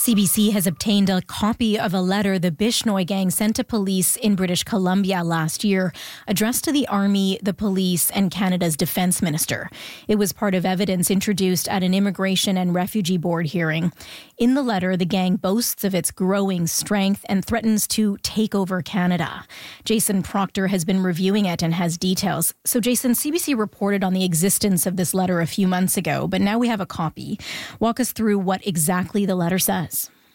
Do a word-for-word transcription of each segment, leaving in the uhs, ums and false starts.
C B C has obtained a copy of a letter the Bishnoi gang sent to police in British Columbia last year, addressed to the Army, the police, and Canada's Defence Minister. It was part of evidence introduced at an Immigration and Refugee Board hearing. In the letter, the gang boasts of its growing strength and threatens to take over Canada. Jason Proctor has been reviewing it and has details. So, Jason, C B C reported on the existence of this letter a few months ago, but now we have a copy. Walk us through what exactly the letter says.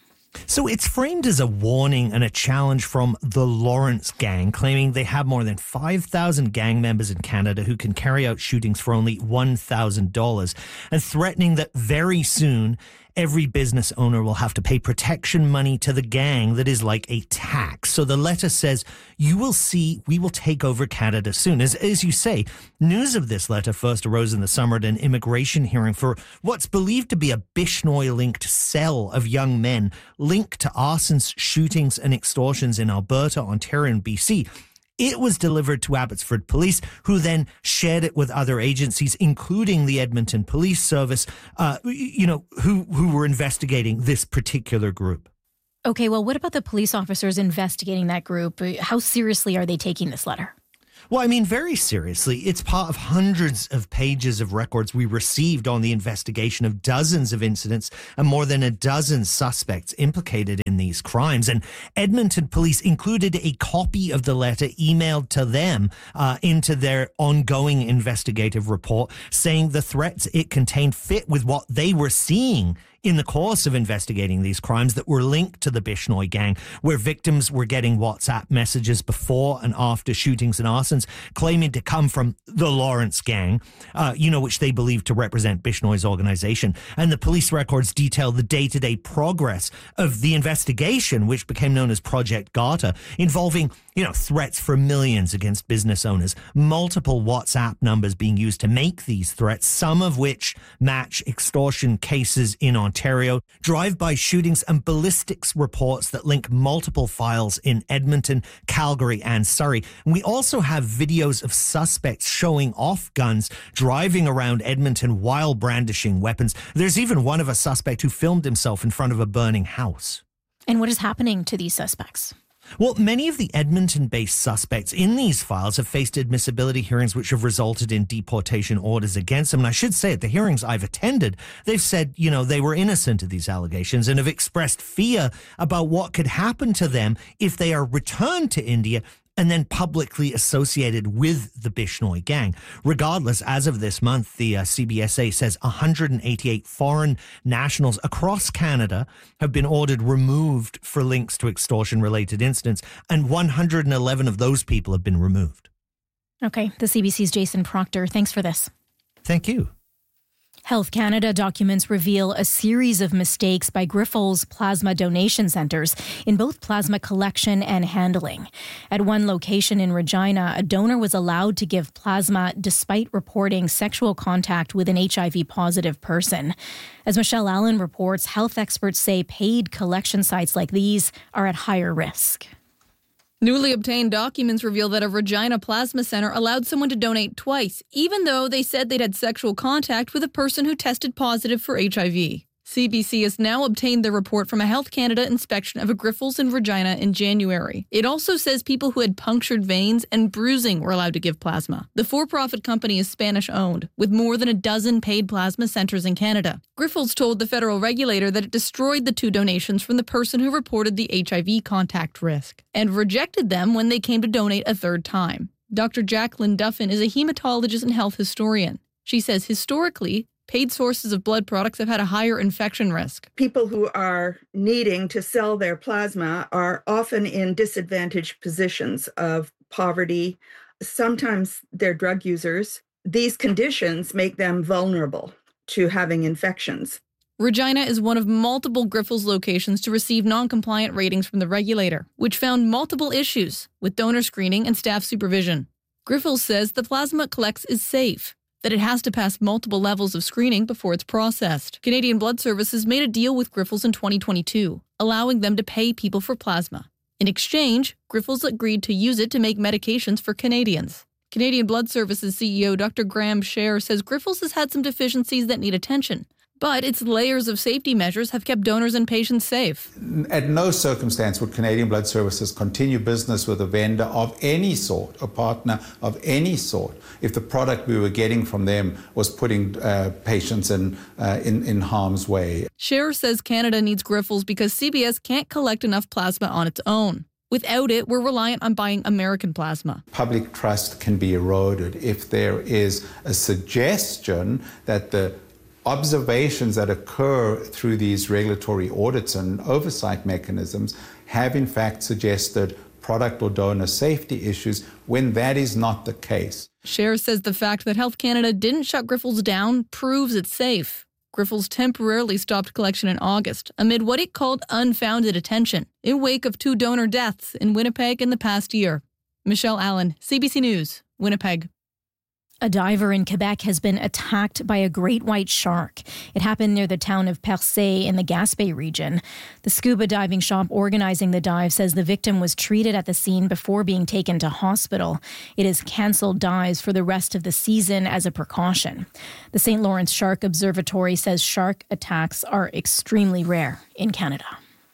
So it's framed as a warning and a challenge from the Lawrence gang, claiming they have more than five thousand gang members in Canada who can carry out shootings for only one thousand dollars, and threatening that very soon every business owner will have to pay protection money to the gang that is like a tax. So the letter says, you will see, we will take over Canada soon. As, as you say, news of this letter first arose in the summer at an immigration hearing for what's believed to be a Bishnoi-linked cell of young men linked to arsons, shootings and extortions in Alberta, Ontario and B C. It was delivered to Abbotsford Police, who then shared it with other agencies, including the Edmonton Police Service, uh, you know, who, who were investigating this particular group. Okay, well, what about the police officers investigating that group? How seriously are they taking this letter? Well, I mean, very seriously. It's part of hundreds of pages of records we received on the investigation of dozens of incidents and more than a dozen suspects implicated in these crimes. And Edmonton Police included a copy of the letter emailed to them uh, into their ongoing investigative report, saying the threats it contained fit with what they were seeing in the course of investigating these crimes that were linked to the Bishnoi gang, where victims were getting WhatsApp messages before and after shootings and arsons claiming to come from the Lawrence gang, uh, you know, which they believed to represent Bishnoi's organization. And the police records detail the day-to-day progress of the investigation, which became known as Project Garter, involving, you know, threats for millions against business owners, multiple WhatsApp numbers being used to make these threats, some of which match extortion cases in Ontario. Ontario, drive-by shootings and ballistics reports that link multiple files in Edmonton, Calgary and Surrey. And we also have videos of suspects showing off guns, driving around Edmonton while brandishing weapons. There's even one of a suspect who filmed himself in front of a burning house. And what is happening to these suspects? Well, many of the Edmonton-based suspects in these files have faced admissibility hearings which have resulted in deportation orders against them. And I should say, at the hearings I've attended, they've said, you know, they were innocent of these allegations and have expressed fear about what could happen to them if they are returned to India and then publicly associated with the Bishnoi gang. Regardless, as of this month, the uh, C B S A says one hundred eighty-eight foreign nationals across Canada have been ordered removed for links to extortion-related incidents, and one hundred eleven of those people have been removed. Okay, the C B C's Jason Proctor. Thanks for this. Thank you. Health Canada documents reveal a series of mistakes by Grifols plasma donation centres in both plasma collection and handling. At one location in Regina, a donor was allowed to give plasma despite reporting sexual contact with an H I V-positive person. As Michelle Allen reports, health experts say paid collection sites like these are at higher risk. Newly obtained documents reveal that a Regina plasma center allowed someone to donate twice, even though they said they'd had sexual contact with a person who tested positive for H I V. C B C has now obtained the report from a Health Canada inspection of a Grifols in Regina in January. It also says people who had punctured veins and bruising were allowed to give plasma. The for-profit company is Spanish-owned, with more than a dozen paid plasma centers in Canada. Grifols told the federal regulator that it destroyed the two donations from the person who reported the H I V contact risk, and rejected them when they came to donate a third time. Doctor Jacqueline Duffin is a hematologist and health historian. She says historically, paid sources of blood products have had a higher infection risk. People who are needing to sell their plasma are often in disadvantaged positions of poverty. Sometimes they're drug users. These conditions make them vulnerable to having infections. Regina is one of multiple Grifols locations to receive non-compliant ratings from the regulator, which found multiple issues with donor screening and staff supervision. Grifols says the plasma it collects is safe, that it has to pass multiple levels of screening before it's processed. Canadian Blood Services made a deal with Grifols in twenty twenty-two, allowing them to pay people for plasma. In exchange, Grifols agreed to use it to make medications for Canadians. Canadian Blood Services C E O Doctor Graham Scher says Grifols has had some deficiencies that need attention, But its layers of safety measures have kept donors and patients safe. At no circumstance would Canadian Blood Services continue business with a vendor of any sort, a partner of any sort, if the product we were getting from them was putting uh, patients in, uh, in, in harm's way. Scherer says Canada needs Grifols because C B S can't collect enough plasma on its own. Without it, we're reliant on buying American plasma. Public trust can be eroded if there is a suggestion that the observations that occur through these regulatory audits and oversight mechanisms have in fact suggested product or donor safety issues when that is not the case. Scherer says the fact that Health Canada didn't shut Grifols down proves it's safe. Grifols temporarily stopped collection in August amid what it called unfounded attention in wake of two donor deaths in Winnipeg in the past year. Michelle Allen, C B C News, Winnipeg. A diver in Quebec has been attacked by a great white shark. It happened near the town of Percé in the Gaspé region. The scuba diving shop organizing the dive says the victim was treated at the scene before being taken to hospital. It has cancelled dives for the rest of the season as a precaution. The Saint Lawrence Shark Observatory says shark attacks are extremely rare in Canada.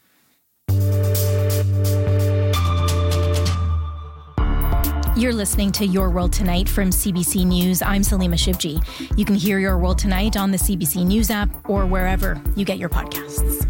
You're listening to Your World Tonight from C B C News. I'm Salima Shivji. You can hear Your World Tonight on the C B C News app or wherever you get your podcasts.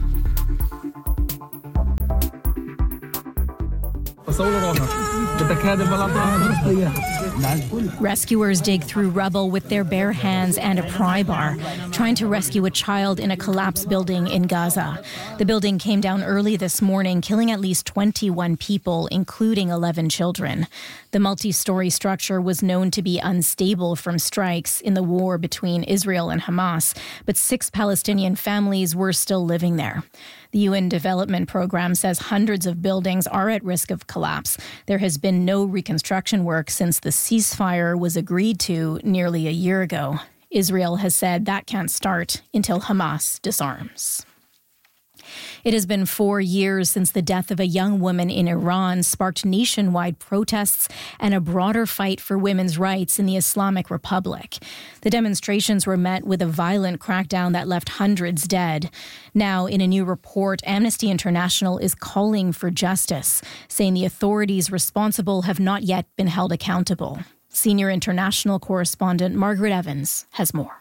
Rescuers dig through rubble with their bare hands and a pry bar, trying to rescue a child in a collapsed building in Gaza. The building came down early this morning, killing at least twenty-one people, including eleven children. The multi-story structure was known to be unstable from strikes in the war between Israel and Hamas, but six Palestinian families were still living there. The U N Development Program says hundreds of buildings are at risk of collapse. There has been no reconstruction work since the ceasefire was agreed to nearly a year ago. Israel has said that can't start until Hamas disarms. It has been four years since the death of a young woman in Iran sparked nationwide protests and a broader fight for women's rights in the Islamic Republic. The demonstrations were met with a violent crackdown that left hundreds dead. Now, in a new report, Amnesty International is calling for justice, saying the authorities responsible have not yet been held accountable. Senior international correspondent Margaret Evans has more.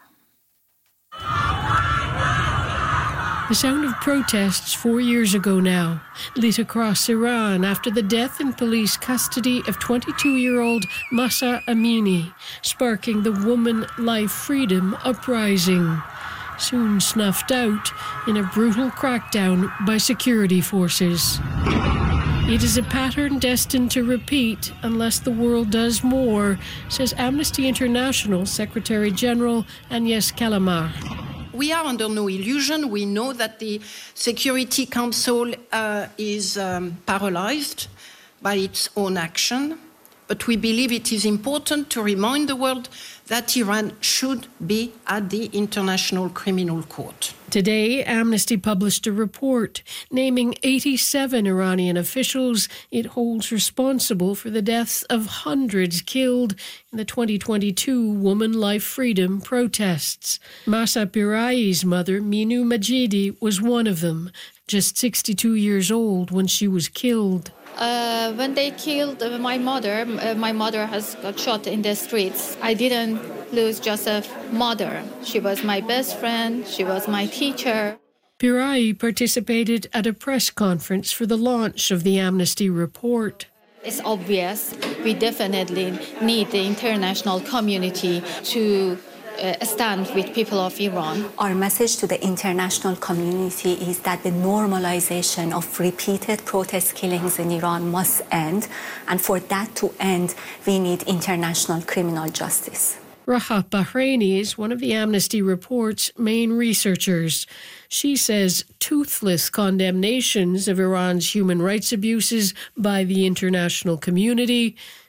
The sound of protests four years ago now lit across Iran after the death in police custody of twenty-two-year-old Mahsa Amini, sparking the Woman Life Freedom uprising, soon snuffed out in a brutal crackdown by security forces. It is a pattern destined to repeat unless the world does more, says Amnesty International Secretary General Agnès Callamard. We are under no illusion. We know that the Security Council uh, is um, paralyzed by its own action, but we believe it is important to remind the world that Iran should be at the International Criminal Court. Today, Amnesty published a report naming eighty-seven Iranian officials it holds responsible for the deaths of hundreds killed in the twenty twenty-two Woman Life Freedom protests. Mahsa Pirai's mother, Minu Majidi, was one of them, just sixty-two years old when she was killed. Uh, when they killed my mother, uh, my mother has got shot in the streets. I didn't lose just a mother. She was my best friend. She was my teacher. Pirai participated at a press conference for the launch of the Amnesty report. It's obvious we definitely need the international community to Uh, stand with people of Iran. Our message to the international community is that the normalization of repeated protest killings in Iran must end, and for that to end, we need international criminal justice. Rahat Bahraini is one of the Amnesty report's main researchers. She says toothless condemnations of Iran's human rights abuses by the international community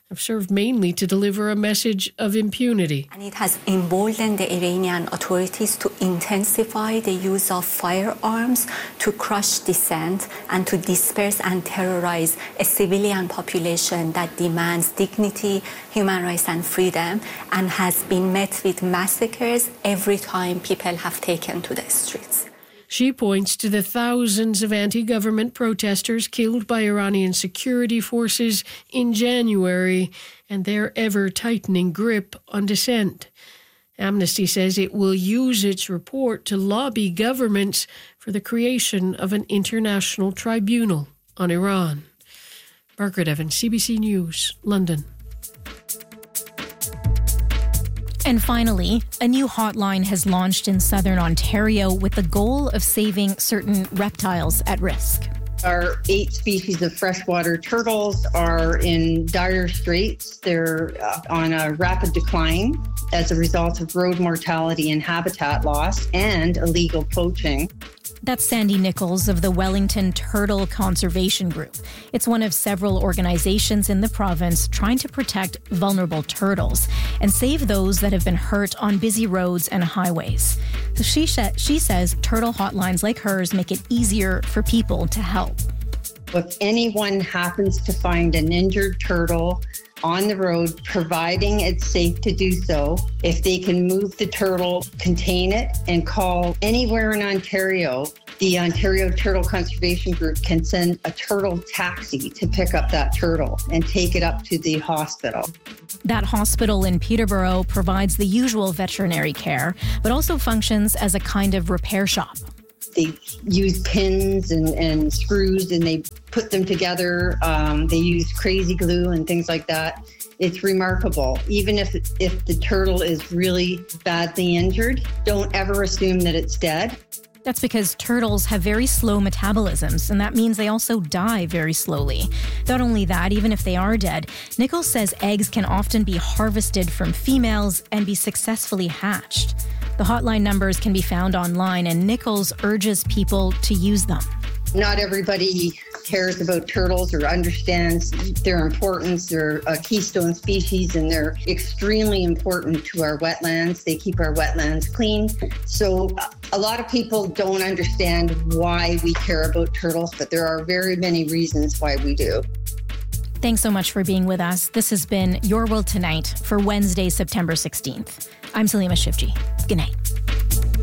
have served mainly to deliver a message of impunity. And it has emboldened the Iranian authorities to intensify the use of firearms to crush dissent and to disperse and terrorize a civilian population that demands dignity, human rights and freedom, and has been met with massacres every time people have taken to the streets. She points to the thousands of anti-government protesters killed by Iranian security forces in January and their ever-tightening grip on dissent. Amnesty says it will use its report to lobby governments for the creation of an international tribunal on Iran. Margaret Evans, C B C News, London. And finally, a new hotline has launched in southern Ontario with the goal of saving certain reptiles at risk. Our eight species of freshwater turtles are in dire straits. They're uh, on a rapid decline as a result of road mortality and habitat loss and illegal poaching. That's Sandy Nichols of the Wellington Turtle Conservation Group. It's one of several organizations in the province trying to protect vulnerable turtles and save those that have been hurt on busy roads and highways. So she, sh- she says turtle hotlines like hers make it easier for people to help. If anyone happens to find an injured turtle on the road, providing it's safe to do so, if they can move the turtle, contain it, and call anywhere in Ontario, the Ontario Turtle Conservation Group can send a turtle taxi to pick up that turtle and take it up to the hospital. That hospital in Peterborough provides the usual veterinary care, but also functions as a kind of repair shop. They use pins and, and screws and they put them together. Um, they use crazy glue and things like that. It's remarkable. Even if if the turtle is really badly injured, don't ever assume that it's dead. That's because turtles have very slow metabolisms, and that means they also die very slowly. Not only that, even if they are dead, Nichols says eggs can often be harvested from females and be successfully hatched. The hotline numbers can be found online, and Nichols urges people to use them. Not everybody cares about turtles or understands their importance. They're a keystone species and they're extremely important to our wetlands. They keep our wetlands clean. So a lot of people don't understand why we care about turtles, but there are very many reasons why we do. Thanks so much for being with us. This has been Your World Tonight for Wednesday, September sixteenth. I'm Salima Shivji. Good night.